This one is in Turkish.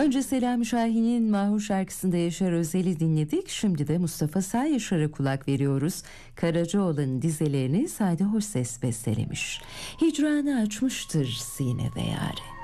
Önce Selami Şahin'in Mahur şarkısında Yaşar Özel'i dinledik. Şimdi de Mustafa Sağ Yaşar'a kulak veriyoruz. Karacaoğlan'ın dizelerini Sade Hoşses bestelemiş. Hicranı açmıştır sinede yâre.